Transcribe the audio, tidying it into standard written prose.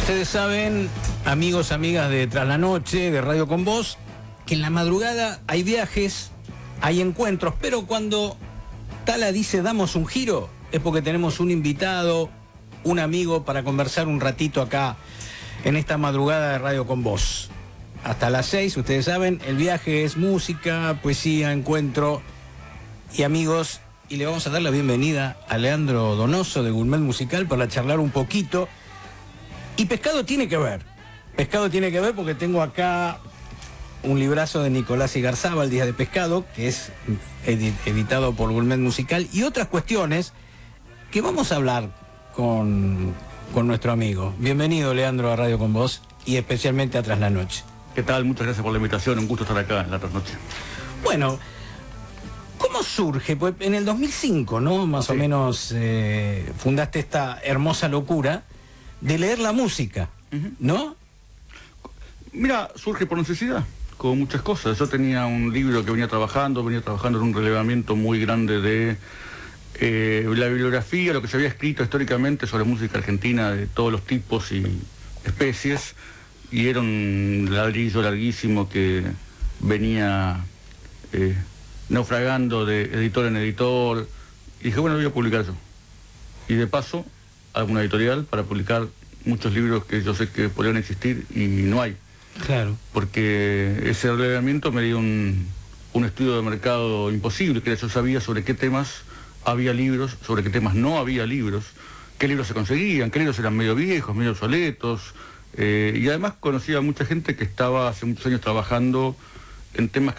Ustedes saben, amigos, amigas de Tras la Noche, de Radio Con Voz, que en la madrugada hay viajes, hay encuentros, pero cuando Tala dice damos un giro, es porque tenemos un invitado, un amigo para conversar un ratito acá en esta madrugada de Radio Con Voz. Hasta las 6, ustedes saben, el viaje es música, poesía, encuentro y amigos. Y le vamos a dar la bienvenida a Leandro Donoso de Gourmet Musical para charlar un poquito. Y pescado tiene que ver porque tengo acá un librazo de Nicolás Igarzábal, Día de Pescado, que es editado por Gourmet Musical, y otras cuestiones que vamos a hablar con nuestro amigo. Bienvenido, Leandro, a Radio Con Voz y especialmente a Tras la Noche. ¿Qué tal? Muchas gracias por la invitación, un gusto estar acá en la trasnoche. Bueno, ¿cómo surge? Pues en el 2005, ¿no? Más o menos fundaste esta hermosa locura de leer la música, ¿no? Mira, surge por necesidad, como muchas cosas. Yo tenía un libro que venía trabajando en un relevamiento muy grande de la bibliografía, lo que se había escrito históricamente sobre música argentina de todos los tipos y especies, y era un ladrillo larguísimo que venía naufragando de editor en editor, y dije, bueno, lo voy a publicar yo. Y de paso, hago una editorial para publicar muchos libros que yo sé que podrían existir y no hay. Claro. Porque ese relevamiento me dio un estudio de mercado imposible, que yo sabía sobre qué temas había libros, sobre qué temas no había libros, qué libros se conseguían, qué libros eran medio viejos, medio obsoletos, y además conocía a mucha gente que estaba hace muchos años trabajando en temas